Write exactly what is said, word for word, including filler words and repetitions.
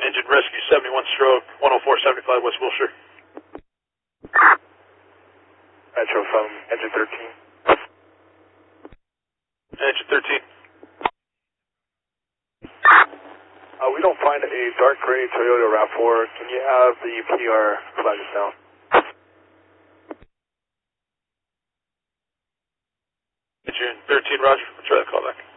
Engine rescue seventy-one stroke, one oh four seventy-five West Wilshire. Metro from engine thirteen. Engine thirteen. Uh, we don't find a dark gray Toyota RAV four. Can you have the P R flag us down? Engine thirteen, roger. We'll try that call back.